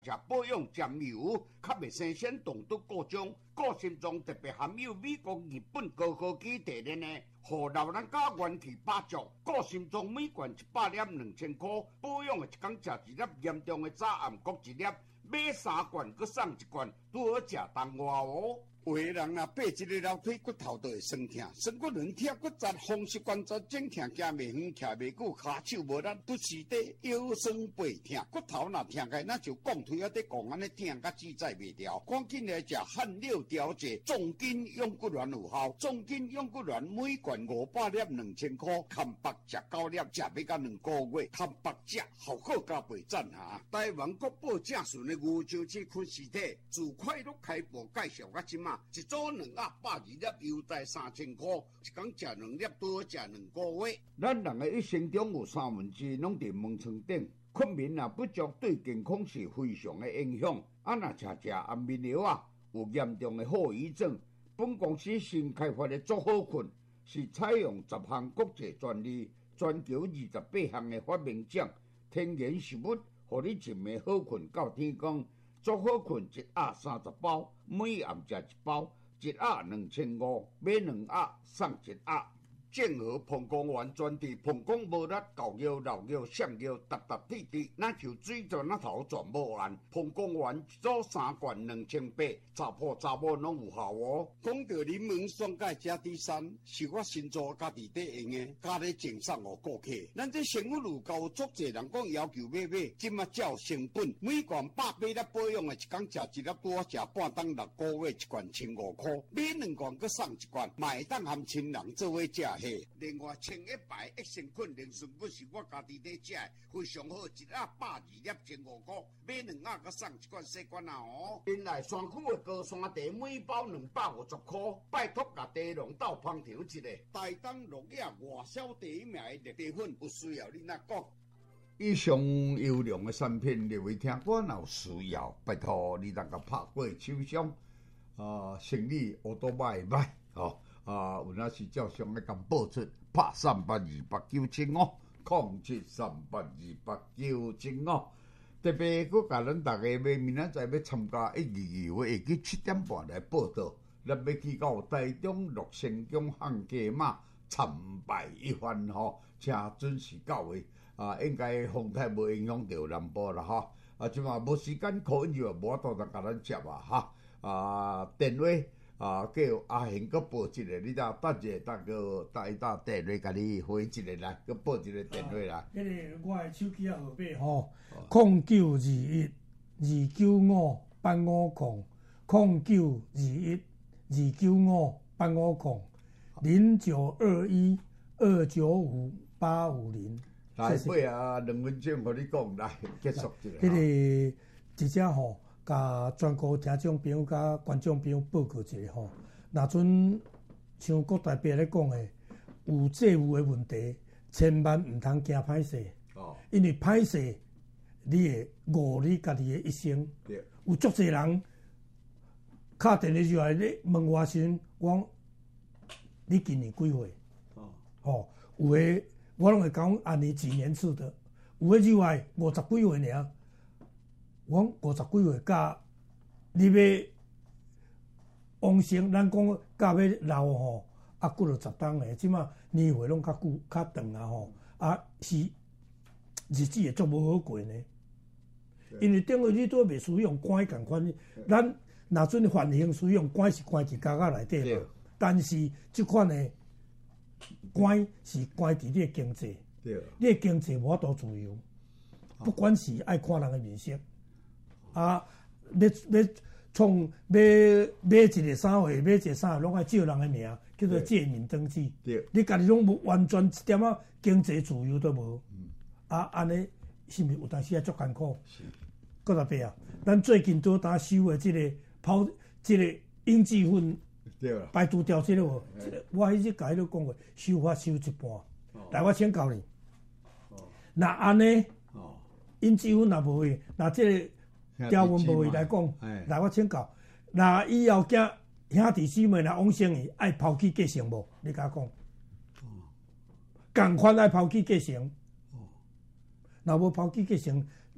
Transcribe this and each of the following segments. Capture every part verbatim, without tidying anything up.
食保养占油，较袂生鲜动毒各种。个性中特别含有美国、日本高科技提炼的，互老人家元气百足。个性中每罐一百粒两千块，保养的一工食一粒，严重的早暗各一粒，买三罐佮送一罐，拄好食当外哦。有的人啊，爬一个楼梯骨头都会酸痛，酸骨软痛、骨折、风湿关节整痛，行袂远，徛袂久，骹手无力，拄时地腰酸背痛，骨头若痛开，那就讲腿啊在讲安尼痛，甲自在袂调。赶紧来食汗六调节，重筋养骨丸有效。重筋养骨丸每罐五百粒，两千块，看白食九粒，食要到两个月，看白食效果加倍赞哈。台湾国宝正顺的牛樟芝昆尸体，自快乐开播介绍到即马。一组两百百二粒，优待三千块，一工食两粒，多好食两个月。咱人的一生中有三分之拢伫门床顶，困眠啊不足对健康是非常的影响。啊，若食食安眠药啊，有严重的后遗症。本公司新开发的足好困，是采用十项国际专利，全球二十八项的发明奖，天然食物，互你一暝好困到天光。足好困一盒三十包，每暗食一包，一盒两千五，买两盒送一盒。正和膀胱丸专治膀胱无力、狗腰、老腰、上腰、搭搭滴滴，那就水泉那头全无按。膀胱丸一组三罐两千八，查甫查某拢有效哦。讲到柠檬酸钙加 D 三，是我新做家己在用的，家咧赠送互顾客。咱这生活路高，足侪人讲要求买买，即马照成本，每罐百八粒保养的，一工食一粒多，食半当六个月，一罐千五块，买两罐佮送一罐，买当含亲人做伙食。另外，青一白益生菌灵顺骨是我家己在食的，非常好，一盒百二粒千五块，买两盒佮送一罐细罐啊哦。原来山区的高山茶每包两百五十块，拜托甲茶农斗捧场一下。台东落叶外销第一名的绿茶粉，有需要你哪讲？以上优良的产品，你会听我若有需要，拜托你能够拍过手上，啊、呃，生意我都歹歹哦。啊，有那是照常咧，甲报出拍三八二八九七五，空七三八二八九七五。特别佮甲咱大家要明仔载要参加一二二会记七点半来报道，咱要去到台中乐成宫汉家马参拜一番吼，请准时到位。啊，应该风台无影响到南部啦吼。啊，即嘛无时间可以就无法度甲咱接啊哈。啊，电话。啊，叫阿贤佮报一个，你呾等者，等个等伊搭电话甲你回一个来，佮报一个电话来。 迄个我的手机啊号码吼，零九二一二九五八五零，零九二一二九五八五零，零九二一二九五八五零。 来，尾啊，两分钟，互你讲来结束一下。 迄个一只吼。甲全国听众朋友、甲观众朋友报告一下吼，若阵像国台办咧讲诶，有债务诶问题，千万毋通惊歹势，哦，因为歹势你会误你家己诶一生。对，有足侪人敲电话入来咧问我时，我讲你今年几岁？哦，哦，有诶我拢会讲按你几年次的，有诶入来五十几岁尔。我五十几岁，甲你要往生，咱讲甲要老吼，啊，过了十当诶，即马年岁拢较久较长啊吼，啊是日子会足无好过呢。因为等于你都袂使用关共款，咱若阵繁荣使用关是关伫家家内底嘛，但是即款诶关是关伫你诶经济，你诶经济无法度自由，不管是爱看人诶面色。啊，要要创买买一个衫货，买一个衫拢爱照人的名，叫做借名登记。你家己拢无完全一点仔经济自由都无，嗯、啊，安尼是毋是有当时啊足艰苦？是。搁特别啊，咱最近拄呾收的即个抛即个应季粉，对啦，排除掉即个无，我迄日甲迄个讲过，收法收一半，哦、来我请教你。哦。那安尼，哦，应季粉若无去，那即个。条文无伊来讲，来我请教，那以后囝兄弟姊妹若往生去，爱抛弃继承无？你甲我讲，共款爱抛弃继承。若无抛弃继承，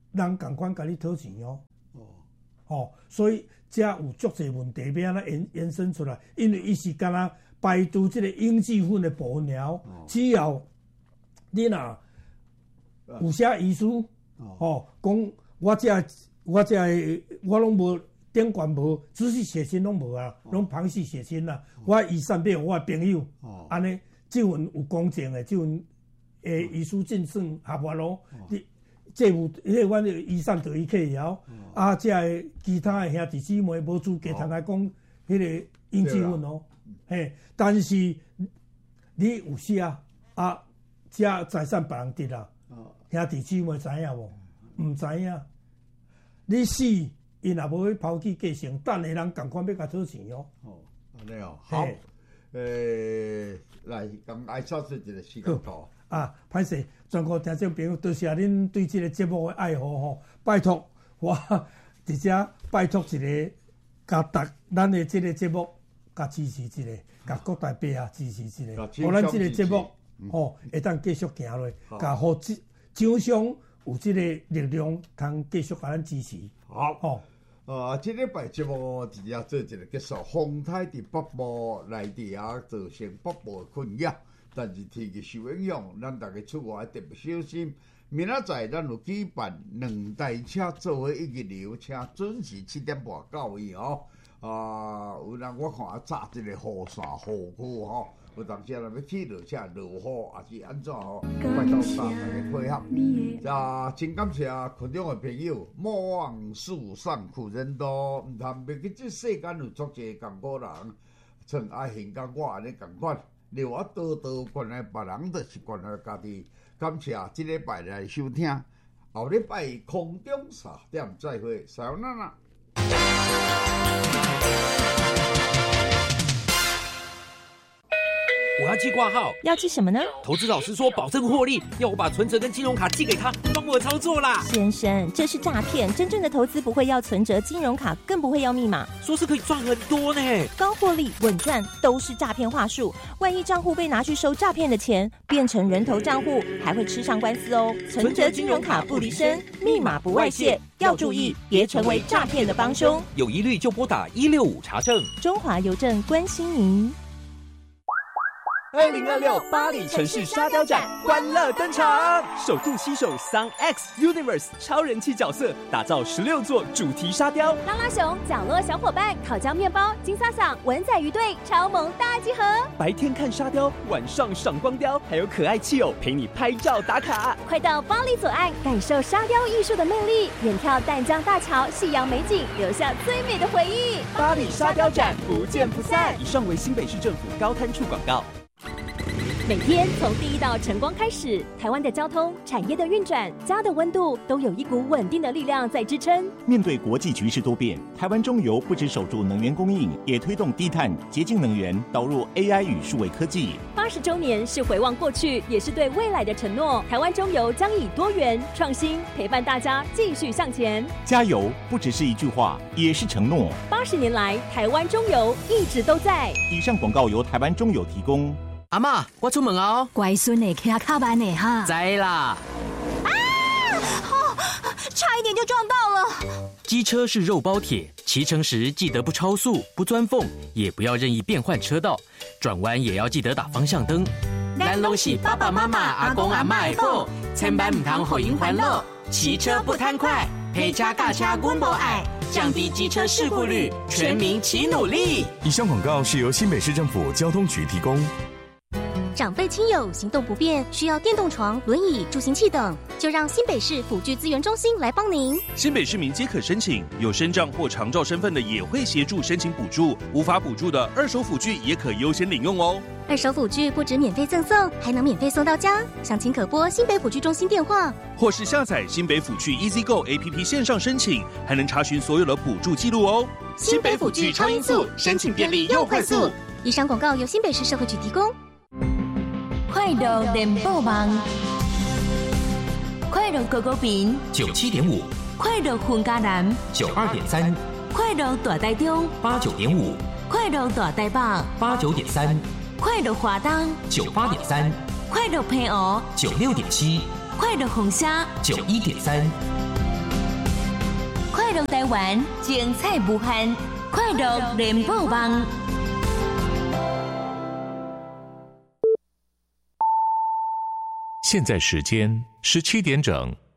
人共款甲你讨钱哦。哦，哦，所以遮有足侪问题要安怎延延伸出来，因为伊是敢若排除即个应继分的部分了。哦、只要你若有写遗书，哦，讲我遮我遮我拢无顶悬无，仔细写信拢无啊，拢旁系写信啦。哦、我遗产俾我朋友，安尼、哦、即份有公证的，即份诶遗书证算合法咯。你这有迄个阮遗产就伊去了，哦、啊，遮个其他的兄弟姊妹无资格通来讲迄个应继分哦。嘿，但是你有写啊，遮财产别人得啦，哦、兄弟姊妹知影无？毋知影。你死，伊若无去抛弃继承，等下人共款要甲讨钱哦。 哦，安尼哦，好，诶、欸，来，共爱说出一个时间图。 啊，歹势，全国听众朋友，多谢恁对这个节目的爱护吼，拜托我直接拜托一个，甲逐咱的这个节目，甲支持一个，甲各大伯啊支持一个，互咱这个节目吼会当继续行落，甲互厂商有这个力量，通继续甲咱支持。 好，哦，呃，这礼拜节目直接做一个结束。风台伫北部内地啊，造成北部的困扰。但是天气受影响，咱大家出外特别小心。明仔载咱有举办两台车做伙一日游，请准时七点半到位哦。啊，有人我看啊，炸一个雨伞雨裤吼，有当时若要去落车落雨，也是安怎吼，拜托大家配合。啊，真感谢群众的朋友，莫忘树上苦人多，毋通袂记这世间有足侪共苦人，像爱现甲我安尼共款。另外，多多关爱别人，就是关爱家己。感谢这礼拜来收听，后礼拜空中三点再会，さよなら。 我要寄挂号， 要寄什么呢？ 投资老师说保证获利，要我把存折跟金融卡寄给他，帮我操作啦。 先生，这是诈骗！真正的投资不会要存折、金融卡，更不会要密码。 说是可以赚很多呢， 高获利、稳赚都是诈骗话术。万一账户被拿去收诈骗的钱，变成人头账户，还会吃上官司哦。存折、金融卡不离身，密码不外泄，要注意，别成为诈骗的帮凶。 有疑虑就拨打一六五查证。 中华邮政关心您。 二零二六巴黎城市沙雕展欢乐登场，首度携手 Sun X Universe 超人气角色，打造十六座主题沙雕。 拉拉熊、角落小伙伴、烤焦面包、金萨萨、文仔鱼队超萌大集合。 白天看沙雕，晚上赏光雕，还有可爱气友陪你拍照打卡。 快到巴黎左岸感受沙雕艺术的魅力，远眺淡江大桥夕阳美景，留下最美的回忆。 巴黎沙雕展不见不散。以上为新北市政府高滩处广告。 每天从第一道晨光开始，台湾的交通、产业的运转、家的温度，都有一股稳定的力量在支撑。 面对国际局势多变，台湾中油不只守住能源供应，也推动低碳、洁净能源，导入 A I 与数位科技。 八十周年是回望过去，也是对未来的承诺。台湾中油将以多元、创新陪伴大家继续向前。 加油，不只是一句话，也是承诺。 八十年来，台湾中油一直都在。 以上广告由台湾中油提供。 阿嬷，我出门哦。 乖孙的骑较慢的哈。 知啦。 啊！哦，差一点就撞到了。 机车是肉包铁，骑乘时记得不超速、不钻缝，也不要任意变换车道，转弯也要记得打方向灯。咱拢是爸爸妈妈、阿公阿嬷的宝，千万唔通互因烦恼。骑车不贪快，陪车驾车阮无爱，降低机车事故率，全民齐努力。 以上广告是由新北市政府交通局提供。 长辈亲友行动不便，需要电动床、轮椅、助行器等，就让新北市辅具资源中心来帮您。 新北市民皆可申请，有身障或长照身份的也会协助申请补助，无法补助的二手辅具也可优先领用哦。 二手辅具不止免费赠送，还能免费送到家。详情可拨新北辅具中心电话， 或是下载新北辅具 EasyGo A P P 线上申请，还能查询所有的补助记录哦。 新北辅具超音速，申请便利又快速。以上广告由新北市社会局提供。 快乐联播网，快乐狗狗饼九七点五， 快乐混家南九二点三， 快乐大台中八九点五， 快乐大台北八九点三， 快乐华东九八点三， 快乐平湖九六点七， 快乐红虾九一点三。 快乐台湾，精彩无限，快乐联播网。 现在时间十七点整。